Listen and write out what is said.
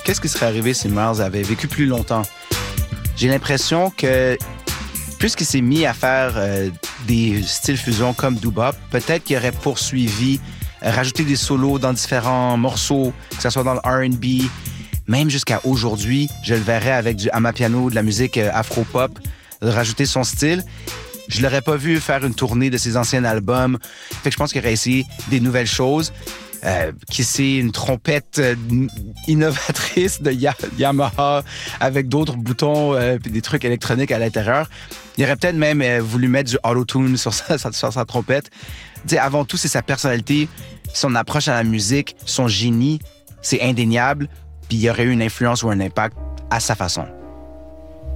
qu'est-ce qui serait arrivé si Miles avait vécu plus longtemps? J'ai l'impression que puisqu'il s'est mis à faire des styles fusion comme doo-bop, peut-être qu'il aurait poursuivi, rajouté des solos dans différents morceaux, que ce soit dans le R&B, même jusqu'à aujourd'hui, je le verrais avec du amapiano, de la musique afro-pop, rajouter son style. Je l'aurais pas vu faire une tournée de ses anciens albums. Fait que je pense qu'il aurait essayé des nouvelles choses. Qui c'est une trompette innovatrice de Yamaha avec d'autres boutons et des trucs électroniques à l'intérieur. Il aurait peut-être même voulu mettre du auto-tune sur sa trompette. T'sais, avant tout, c'est sa personnalité, son approche à la musique, son génie, c'est indéniable. Puis il y aurait eu une influence ou un impact à sa façon.